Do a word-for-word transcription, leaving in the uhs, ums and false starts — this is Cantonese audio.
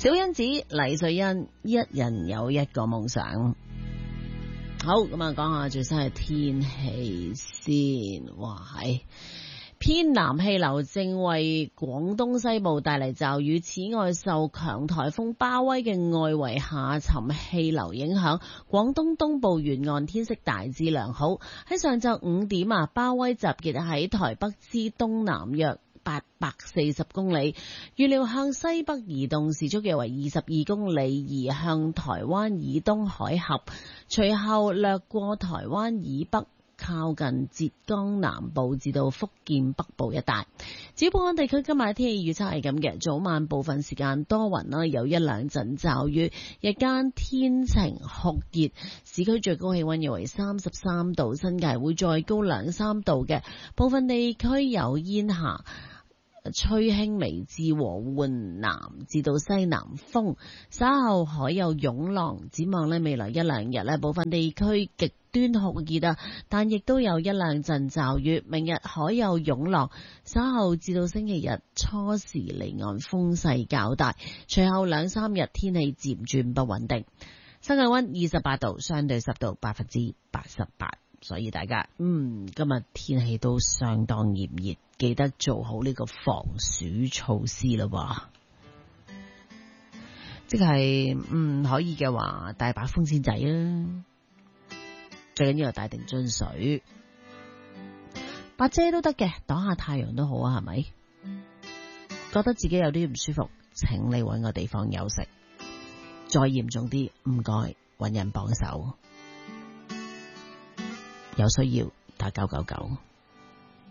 小欣子、黎瑞恩，一人有一個夢想。好，咁啊，講下最新嘅天氣先。哇，係偏南氣流正為廣東西部帶嚟驟雨，此外受強颱風巴威嘅外圍下沉氣流影響，廣東東部沿岸天色大致良好。喺上晝五點啊，巴威集結喺台北之東南約八百四十公里，預料向西北移動，時速約為二十二公里，移向台灣以東海峽，隨後掠過台灣以北，靠近浙江南部至到福建北部一帶。至於本港地區今日嘅天氣預測係咁嘅，早晚部分時間多雲啦，有一兩陣驟雨，日間天晴酷熱，市區最高氣溫約為三十三度，新界會再高兩三度嘅，部分地區有煙霞。吹輕微至和緩南至到西南風，稍後海有湧浪。展望呢，未來一兩日呢，部分地區極端酷熱啊，但亦都有一兩陣驟雨。明日海有湧浪，稍後至到星期日初時離岸風勢較大，隨後兩三日天氣漸轉不穩定。室外溫二十八度，相對濕度百分之八十八。所以大家，嗯，今日天氣都相當炎熱，記得做好呢個防暑措施啦。即係，嗯，可以嘅話，帶把風扇仔啦，最緊要係帶定樽水，把遮都得嘅，擋下太陽都好啊，係咪？覺得自己有啲唔舒服，請你搵個地方休息。再嚴重啲，唔該，搵人幫手。有需要打九九九。